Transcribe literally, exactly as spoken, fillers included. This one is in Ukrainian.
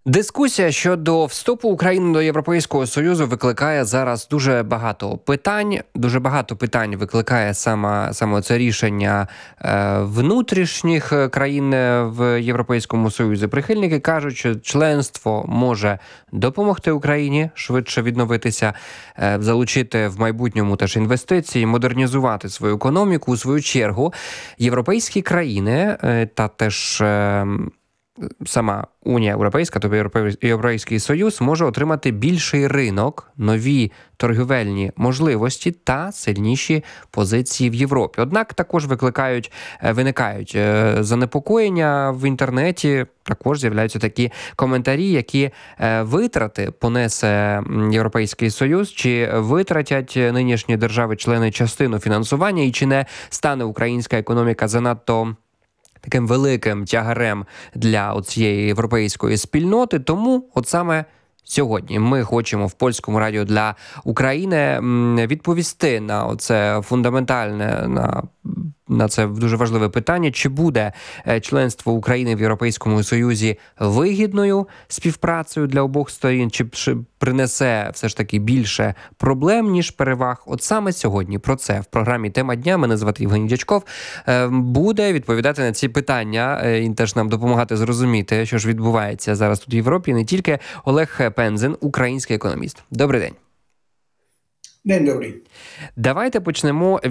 Дискусія щодо вступу України до Європейського Союзу викликає зараз дуже багато питань. Дуже багато питань викликає саме, саме це рішення е, внутрішніх країн в Європейському Союзі. Прихильники кажуть, що членство може допомогти Україні швидше відновитися, е, залучити в майбутньому теж інвестиції, модернізувати свою економіку. У свою чергу європейські країни е, та теж е, сама Унія Європейська, тобто Європейський Союз, може отримати більший ринок, нові торгівельні можливості та сильніші позиції в Європі. Однак також викликають, виникають занепокоєння в інтернеті, також з'являються такі коментарі, які витрати понесе Європейський Союз, чи витратять нинішні держави-члени частину фінансування, і чи не стане українська економіка занадто таким великим тягарем для цієї європейської спільноти. Тому от саме сьогодні ми хочемо в Польському радіо для України відповісти на оце фундаментальне, на, на це дуже важливе питання, чи буде членство України в Європейському Союзі вигідною співпрацею для обох сторін, чи принесе все ж таки більше проблем, ніж переваг. От саме сьогодні про це в програмі «Тема дня», мене звати Євгеній Дячков, буде відповідати на ці питання і теж нам допомагати зрозуміти, що ж відбувається зараз тут в Європі, не тільки Олег Пензен, український економіст. Добрий день. День добрий. Давайте почнемо